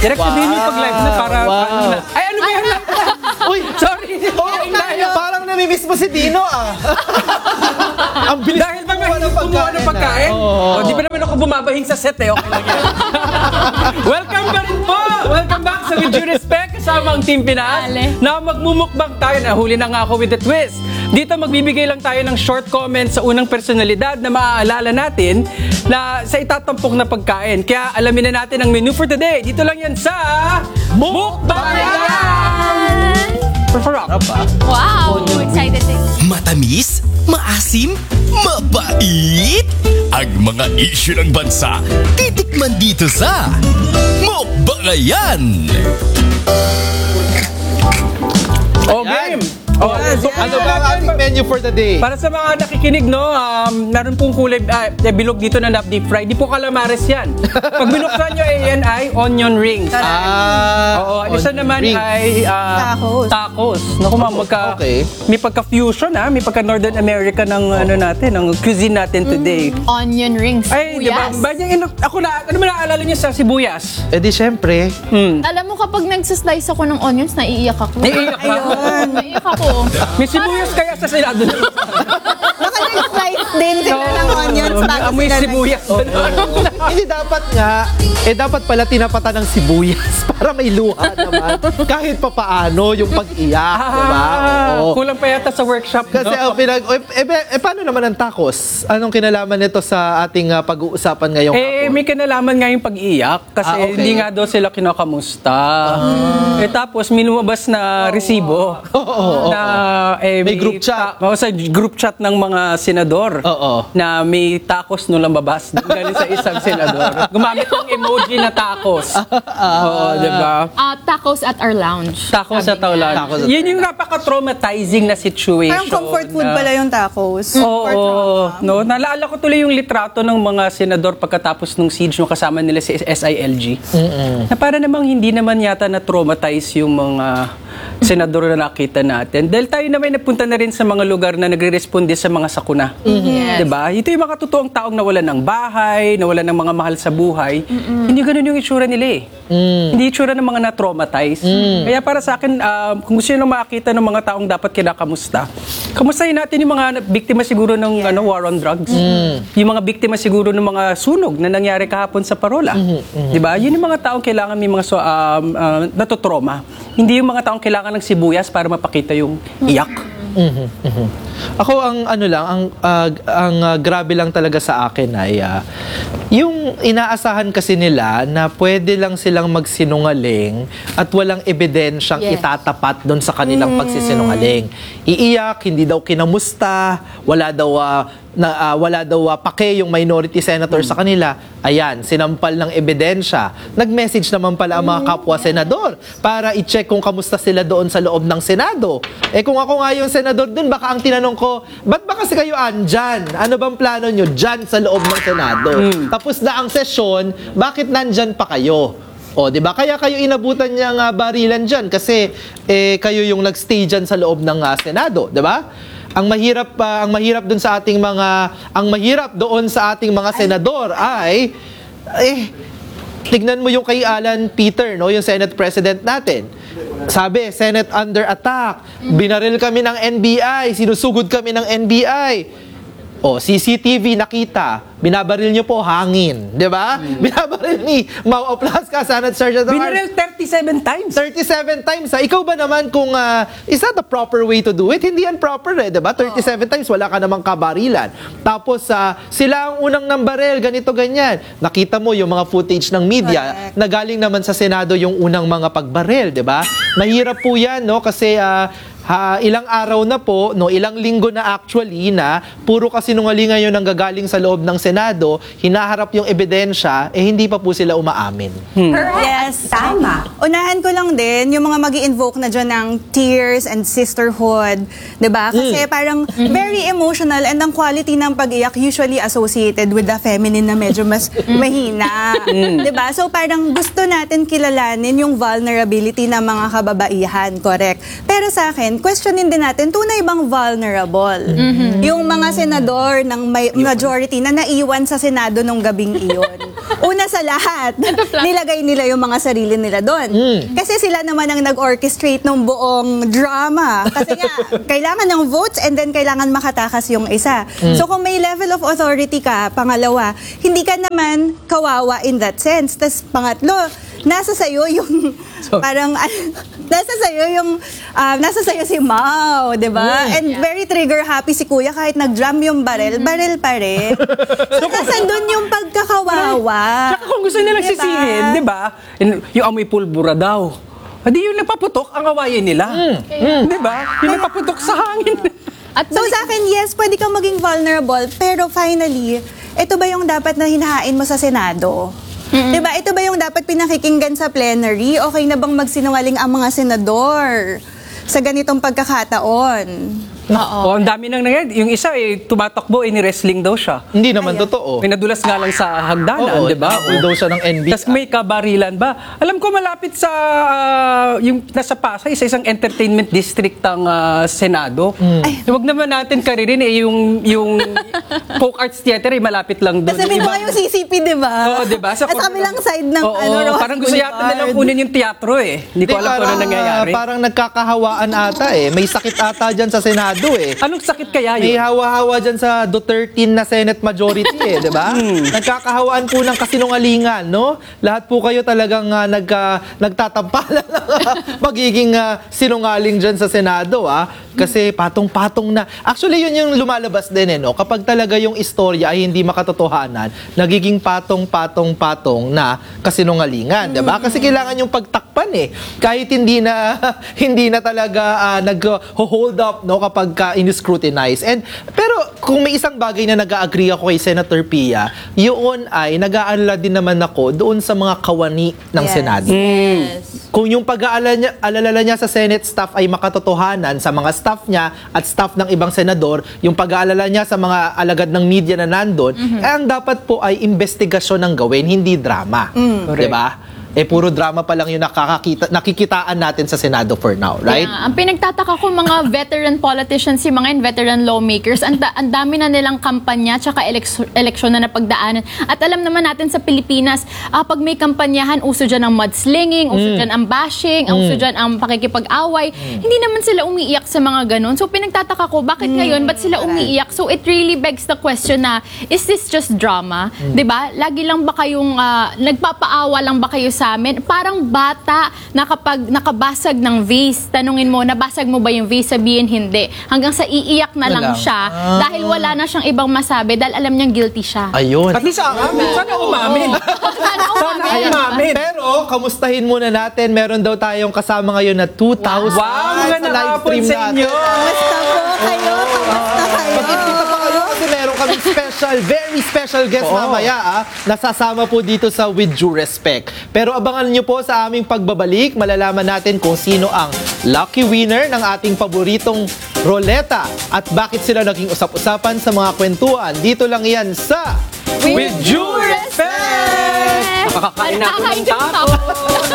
Direct sabihin mo pag-live na para... Ay, ano ba yan? Uy, Sorry. parang namimiss mo si Dino Ang bilis Dahil ba kumuha ng pagkain? Di ba naman ako bumabahing sa set Okay lang yan. Welcome pa rin po! Welcome back sa With Due Respect kasama ang Team Pinas na magmumukbang tayo. Nahuli na nga ako with the twist. Dito magbibigay lang tayo ng short comments sa unang personalidad na maaalala natin na sa itatampok na pagkain. Kaya alamin na natin ang menu for today. Dito lang yan sa Mukbangan! Wow! Excited din. Matamis, maasim, mabait. Ang mga issue ng bansa, titikman dito sa Mukbangayan. Game! Ano ba ang ating menu for the day? Para sa mga nakikinig, naroon pong kulay bilog dito na deep fry. Di po calamares yan. Pag binuksan nyo, yan ay onion rings. Oo, isa naman rings. ay tacos. Naku ma'am, may pagka-fusion may pagka-Northern America ng ng cuisine natin today. Onion rings. Ay, di ba? Ano ba naaalala niyo sa sibuyas? Eh di syempre. Alam mo, kapag nagsaslice ako ng onions, naiiyak ako. Naiiyak ka? Naiiyak ako. May sibuyas kaya sa Senado. Baka nag-slice din sila ng onions bago Amoy sila sibuyas. Hindi dapat nga, dapat pala tinapatan ng sibuyas para may luha naman. Kahit pa paano yung pag-iyak, diba? Oo. Kulang pa yata sa workshop. Kasi paano naman ang tacos? Anong kinalaman nito sa ating pag-uusapan ngayong hapon? May kinalaman nga yung pag-iyak kasi Okay. hindi nga daw sila kinakamusta. Tapos minumabas na resibo na May group chat. Sa group chat ng mga senador na may tacos no lambabas galing sa isang senador. Gumamit ng emoji na tacos. Oo, di ba? Tacos at our lounge. Tacos at our lounge. Yun yung napaka-traumatizing na situation. Parang comfort food pala yung tacos. Oo. Naalala ko tuloy yung litrato ng mga senador pagkatapos ng siege no kasama nila si SILG. Na para namang hindi naman yata na-traumatize yung mga senador na nakita natin. Dahil tayo naman napunta na rin sa mga lugar na nagre-responde sa mga sakuna. Yes. Diba? Ito yung mga totoong taong nawalan ng bahay, nawalan ng mga mahal sa buhay. Hindi ganun yung itsura nila Hindi itsura ng mga na-traumatize. Kaya para sa akin, kung gusto nyo makakita ng mga taong dapat kinakamusta, kamustahin natin yung mga biktima siguro ng war on drugs. Yung mga biktima siguro ng mga sunog na nangyari kahapon sa Parola. Diba? Yun yung mga taong kailangan may mga natotrauma. Hindi yung mga taong kailangan ng sibuyas para mapakita yung iyak. Ako ang grabe lang talaga sa akin ay yung inaasahan kasi nila na pwede lang silang magsinungaling at walang ebidensyang itatapat doon sa kanilang pagsisinungaling. Iiyak, hindi daw kinamusta, wala daw pake yung minority senator sa kanila. Ayan, sinampal ng ebidensya. Nag-message naman pala ang mga kapwa senador para i-check kung kamusta sila doon sa loob ng Senado. Kung ako nga yung senador doon, baka ang tinanong ko, ba't ba kasi kayo andyan? Ano bang plano nyo dyan sa loob ng Senado? Tapos na ang sesyon, bakit nandyan pa kayo? O, di ba? Kaya kayo inabutan niyang barilan dyan kasi kayo yung nagstay dyan sa loob ng Senado, di ba? Ang mahirap doon sa ating mga senador ay tignan mo yung kay Alan Peter, yung Senate President natin. Sabi, Senate under attack. Binaril kami ng NBI, sinusugod kami ng NBI. CCTV nakita, binabaril nyo po hangin, di ba? Binabaril ni Mau Oplasca, Senate Sergeant at Arms. Binaril 37 times. 37 times. Ikaw ba naman kung is that the proper way to do it? Hindi yan proper di ba? 37 times, wala ka namang kabarilan. Tapos sila ang unang nambaril, ganito, ganyan. Nakita mo yung mga footage ng media na galing naman sa Senado yung unang mga pagbaril, di ba? Mahirap po yan, kasi ilang araw na po, ilang linggo na actually na puro kasinungalingan yun ang gagaling sa loob ng Senado, hinaharap yung ebidensya, hindi pa po sila umaamin. Yes, tama. Unahan ko lang din yung mga mag-i-invoke na dyan ng tears and sisterhood, diba? Kasi parang very emotional and ang quality ng pag-iyak usually associated with the feminine na medyo mas mahina. Diba? So parang gusto natin kilalanin yung vulnerability ng mga kababaihan, correct? Pero sa akin, natin, questionin din natin, tunay bang vulnerable? Yung mga senador ng majority na naiwan sa Senado nung gabing iyon. Una sa lahat, nilagay nila yung mga sarili nila doon. Kasi sila naman ang nag-orchestrate ng buong drama. Kasi nga, kailangan ng votes and then kailangan makatakas yung isa. So kung may level of authority ka, pangalawa, hindi ka naman kawawa in that sense. Tapos pangatlo, nasa sayo yung parang nasa sayo si Mau, 'di ba? And very trigger happy si Kuya kahit nag-drum yung barel pa rin. So kasi doon yung pagkakawawa. Tsaka kung gusto nilang Diba? sisihin, di ba? Yung amoy pulbura daw. Hindi yung napaputok ang awayin nila. Di ba? Yung napaputok sa hangin. At So sa akin, yes, pwede kang maging vulnerable, pero finally, ito ba yung dapat na hinahain mo sa Senado? Diba? Ito ba yung dapat pinakikinggan sa plenary? Okay na bang magsinungaling ang mga senador sa ganitong pagkakataon? O, ang dami nang nangyayari. Yung isa, tumatakbo, ni-wrestling daw siya. Hindi naman totoo. Pinadulas nga lang sa hagdanan, Oo, di ba? nakapool daw siya ng NBI. Tapos may kabarilan ba? Alam ko malapit sa yung nasa Pasay, sa isang entertainment district ng Senado. Huwag naman natin karirin yung Folk Arts Theater malapit lang doon. Kasi mo nga yung CCP, di ba? Oo, di ba? Sa kabilang side ng Ross parang gusto yata nilang Boulevard. kunin yung teatro eh. Hindi ko alam kung ano nangyayari. Parang nagkakahawaan ata eh. May sakit ata dyan sa Senado eh. Anong sakit kaya May yun? hawa-hawa dyan sa Duterte na Senate majority eh, di ba? Nagkakahawaan po ng kasinungalingan, no? Lahat po kayo talagang nagtatampalan ng magiging sinungaling dyan sa Senado, ah. Kasi patong-patong na. Actually, yun yung lumalabas din eh, no? Kapag talaga yung istorya ay hindi makatotohanan, nagiging patong-patong-patong na kasinungalingan, di ba? Kasi kailangan yung pagtakpan eh. Kahit hindi na hindi na talaga nag-hold up, no, kapag in-scrutinize. Pero kung may isang bagay na nag-agree ako kay Senator Pia, yun ay nag-aalala din naman ako doon sa mga kawani ng Yes. Senado. yes. Kung yung pag-aalala niya sa Senate staff ay makatotohanan sa mga staff niya at staff ng ibang senador, yung pag-aalala niya sa mga alagad ng media na nandun, ang dapat po ay investigasyon ng gawin, hindi drama. Di ba? Puro drama pa lang yung nakikitaan natin sa Senado for now, right? Yeah. Ang pinagtataka ko mga veteran politicians, si mga veteran lawmakers, ang dami na nilang kampanya tsaka eleksyon na napagdaanan. At alam naman natin sa Pilipinas, pag may kampanyahan, uso dyan ang mudslinging, uso dyan ang bashing, uso dyan ang pakikipag-away. Hindi naman sila umiiyak sa mga ganun. So pinagtataka ko, bakit ngayon, ba't sila umiiyak? So it really begs the question na, is this just drama? 'Di ba? Lagi lang ba kayong, nagpapaawa lang ba kayo sa amin? Parang bata na kapag nakabasag ng vase, tanungin mo, nabasag mo ba yung vase? Sabihin hindi. Hanggang sa iiyak na lang siya dahil wala na siyang ibang masabi dahil alam niyang guilty siya. Ayun. At least sana umamin. Sana Sana umamin. umamin. Pero, kamustahin muna natin. Meron daw tayong kasama ngayon na 2,000 Wow, sa live stream sa natin. inyo. Kamusta po kayo? Kamusta kayo? Magkikita pa kayo kasi meron kami special, very special guest mamaya nasasama po dito sa With Due Respect. Pero abangan nyo po sa aming pagbabalik, malalaman natin kung sino ang lucky winner ng ating paboritong roleta at bakit sila naging usap-usapan sa mga kwentuhan. Dito lang yan sa With due respect! Nakakakain natin ng tapo.